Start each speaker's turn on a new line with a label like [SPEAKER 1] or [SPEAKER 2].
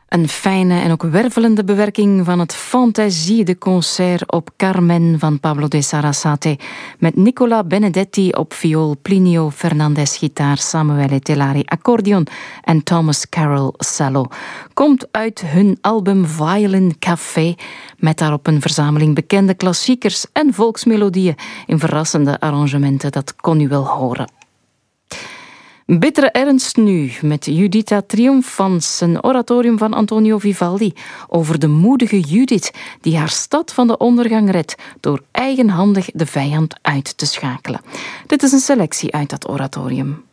[SPEAKER 1] Een fijne en ook wervelende bewerking van het Fantasie de Concert op Carmen van Pablo de Sarasate, met Nicola Benedetti op viool, Plinio Fernandez gitaar, Samuele Telari accordeon en Thomas Carroll cello. Komt uit hun album Violin Café, met daarop een verzameling bekende klassiekers en volksmelodieën in verrassende arrangementen. Dat kon u wel horen. Bittere ernst nu, met Juditha Triomphans, een oratorium van Antonio Vivaldi over de moedige Judith die haar stad van de ondergang redt door eigenhandig de vijand uit te schakelen. Dit is een selectie uit dat oratorium.